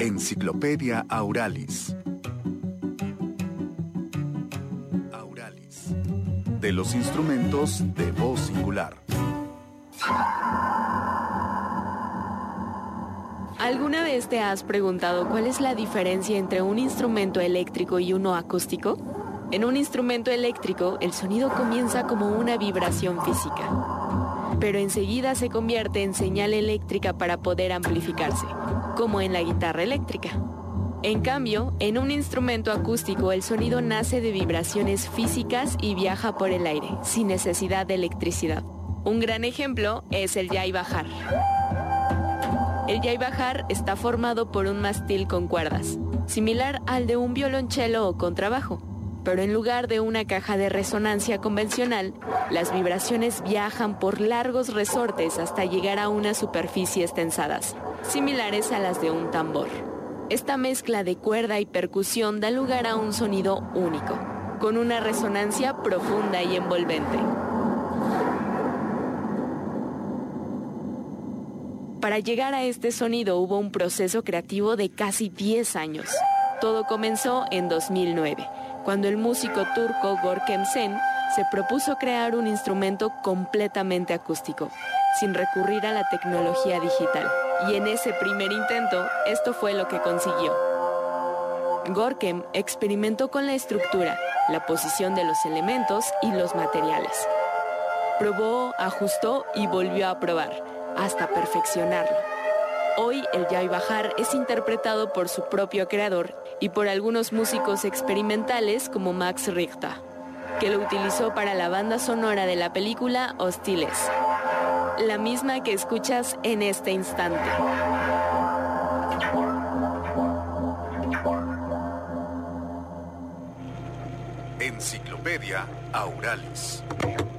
Enciclopedia Auralis. Auralis. De los instrumentos de voz singular. ¿Alguna vez te has preguntado cuál es la diferencia entre un instrumento eléctrico y uno acústico? En un instrumento eléctrico, el sonido comienza como una vibración física, pero enseguida se convierte en señal eléctrica para poder amplificarse, como en la guitarra eléctrica. En cambio, en un instrumento acústico, el sonido nace de vibraciones físicas y viaja por el aire, sin necesidad de electricidad. Un gran ejemplo es el yai bajar. El yai bajar está formado por un mástil con cuerdas, similar al de un violonchelo o contrabajo, pero en lugar de una caja de resonancia convencional, las vibraciones viajan por largos resortes hasta llegar a unas superficies tensadas, similares a las de un tambor. Esta mezcla de cuerda y percusión da lugar a un sonido único, con una resonancia profunda y envolvente. Para llegar a este sonido hubo un proceso creativo de casi 10 años. Todo comenzó en 2009, cuando el músico turco Görkem Sen se propuso crear un instrumento completamente acústico, sin recurrir a la tecnología digital. Y en ese primer intento, esto fue lo que consiguió. Görkem experimentó con la estructura, la posición de los elementos y los materiales. Probó, ajustó y volvió a probar, hasta perfeccionarlo. Hoy el yai bajar es interpretado por su propio creador y por algunos músicos experimentales como Max Richter, que lo utilizó para la banda sonora de la película Hostiles, la misma que escuchas en este instante. Enciclopedia Auralis.